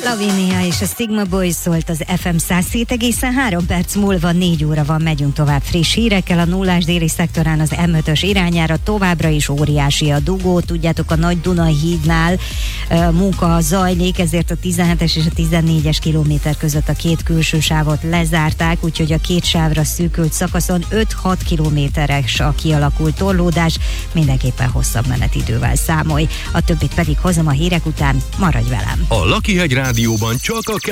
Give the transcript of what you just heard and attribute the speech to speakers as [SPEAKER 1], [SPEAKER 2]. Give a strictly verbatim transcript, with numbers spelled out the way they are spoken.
[SPEAKER 1] Lavinia és a Stigma Boys szólt az ef em száz hét egész három perc múlva, négy óra van, megyünk tovább friss hírekkel. A nullás déli szektorán az em ötös irányára továbbra is óriási a dugó. Tudjátok, a Nagy Dunai hídnál uh, munka zajlik, ezért a tizenhetes és a tizennégyes kilométer között a két külső sávot lezárták, úgyhogy a két sávra szűkült szakaszon öt-hat kilométeres a kialakult torlódás. Mindenképpen hosszabb menetidővel számolj. A többit pedig hozom a hírek után, maradj velem!
[SPEAKER 2] A Lakihegy Rádióban csak a